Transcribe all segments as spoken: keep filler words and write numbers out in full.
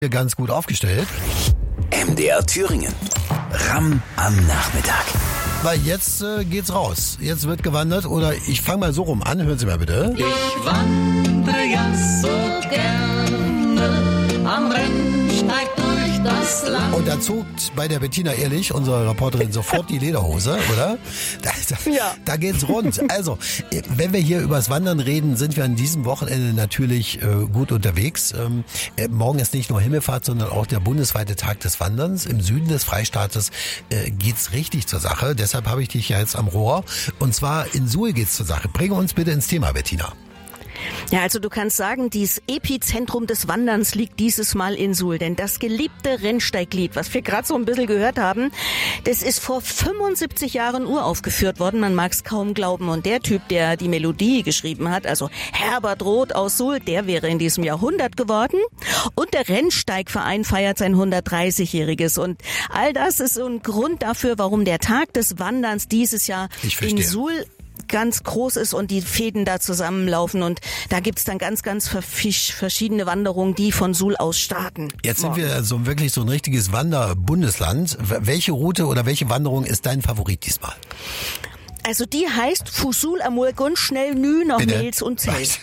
Ganz gut aufgestellt. M D R Thüringen. Ramm am Nachmittag. Weil jetzt äh, geht's raus. Jetzt wird gewandert oder ich fange mal so rum an. Hören Sie mal bitte. Ich wandere ja so gerne am Rennsteig durch das Land. Und da zuckt bei der Bettina Ehrlich, unserer Reporterin, sofort die Lederhose, oder? Da, da, ja. da geht's rund. Also, wenn wir hier übers Wandern reden, sind wir an diesem Wochenende natürlich äh, gut unterwegs. Ähm, äh, morgen ist nicht nur Himmelfahrt, sondern auch der bundesweite Tag des Wanderns. Im Süden des Freistaates äh, geht's richtig zur Sache. Deshalb habe ich dich ja jetzt am Rohr. Und zwar in Suhl geht's zur Sache. Bringe uns bitte ins Thema, Bettina. Ja, also du kannst sagen, dieses Epizentrum des Wanderns liegt dieses Mal in Suhl. Denn das geliebte Rennsteiglied, was wir gerade so ein bisschen gehört haben, das ist vor fünfundsiebzig Jahren uraufgeführt worden. Man mag es kaum glauben. Und der Typ, der die Melodie geschrieben hat, also Herbert Roth aus Suhl, der wäre in diesem Jahr hundert geworden. Und der Rennsteigverein feiert sein hundertdreißigjähriges. Und all das ist so ein Grund dafür, warum der Tag des Wanderns dieses Jahr in Suhl ganz groß ist und die Fäden da zusammenlaufen und da gibt's dann ganz, ganz verschiedene Wanderungen, die von Suhl aus starten. Jetzt sind wir so wirklich so ein richtiges Wanderbundesland. Welche Route oder welche Wanderung ist dein Favorit diesmal? Also die heißt Fusul Amur Gun schnell Nü nach Mels und Zell.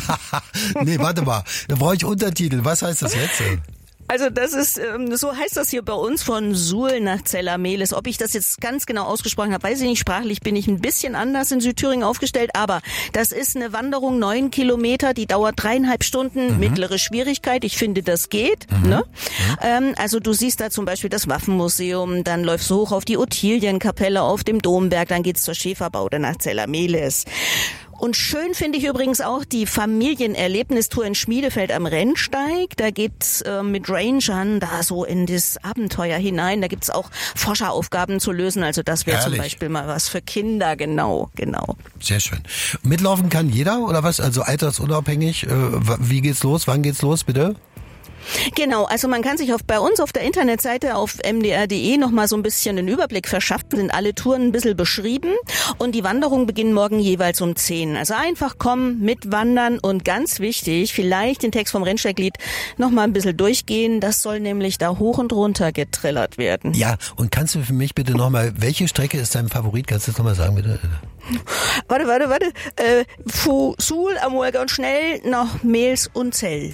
Nee, warte mal, da brauche ich Untertitel. Was heißt das jetzt? Also das ist, ähm, so heißt das hier bei uns von Suhl nach Zella-Mehlis. Ob ich das jetzt ganz genau ausgesprochen habe, weiß ich nicht. Sprachlich bin ich ein bisschen anders in Südthüringen aufgestellt, aber das ist eine Wanderung, neun Kilometer, die dauert dreieinhalb Stunden, mhm. mittlere Schwierigkeit. Ich finde, das geht. Mhm. Ne? Mhm. Ähm, also du siehst da zum Beispiel das Waffenmuseum, dann läufst du hoch auf die Ottilienkapelle auf dem Domberg, dann geht's zur Schäferbaude nach Zella-Mehlis. Und schön finde ich übrigens auch die Familienerlebnistour in Schmiedefeld am Rennsteig. Da geht's äh, mit Rangern da so in das Abenteuer hinein. Da gibt's auch Forscheraufgaben zu lösen. Also das wäre zum Beispiel mal was für Kinder. Genau, genau. Sehr schön. Mitlaufen kann jeder oder was? Also altersunabhängig. Äh, wie geht's los? Wann geht's los, bitte? Genau, also man kann sich auf, bei uns auf der Internetseite auf m d r punkt d e nochmal so ein bisschen einen Überblick verschaffen, sind alle Touren ein bisschen beschrieben und die Wanderungen beginnen morgen jeweils um zehn. Also einfach kommen, mitwandern und ganz wichtig, vielleicht den Text vom Rennsteiglied nochmal ein bisschen durchgehen, das soll nämlich da hoch und runter getrillert werden. Ja, und kannst du für mich bitte nochmal, welche Strecke ist dein Favorit? Kannst du das nochmal sagen, bitte? Warte, warte, warte. Äh, Fusul Amur und schnell nach Mehls und Zell.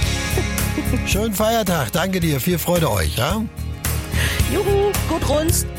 Schönen Feiertag, danke dir, viel Freude euch, ja? Juhu, gut runst.